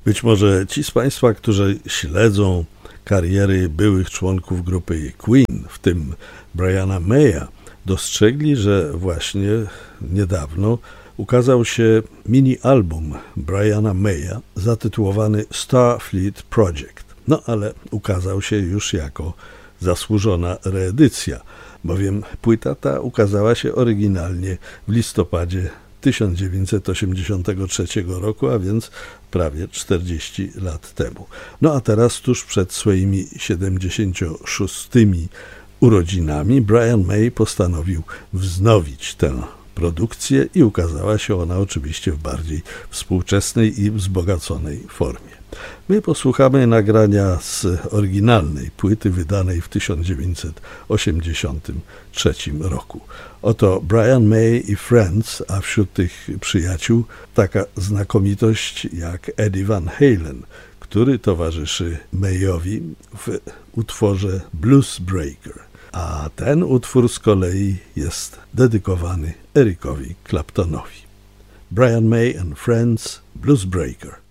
Być może ci z Państwa, którzy śledzą kariery byłych członków grupy Queen, w tym Briana Maya, dostrzegli, że właśnie niedawno ukazał się mini-album Briana Maya zatytułowany Starfleet Project. No ale ukazał się już jako zasłużona reedycja, bowiem płyta ta ukazała się oryginalnie w listopadzie 1983 roku, a więc prawie 40 lat temu. No a teraz tuż przed swoimi 76 urodzinami Brian May postanowił wznowić tę produkcję i ukazała się ona oczywiście w bardziej współczesnej i wzbogaconej formie. My posłuchamy nagrania z oryginalnej płyty wydanej w 1983 roku. Oto Brian May i Friends, a wśród tych przyjaciół taka znakomitość jak Eddie Van Halen, który towarzyszy Mayowi w utworze Blues Breaker. A ten utwór z kolei jest dedykowany Ericowi Claptonowi. Brian May and Friends, Blues Breaker.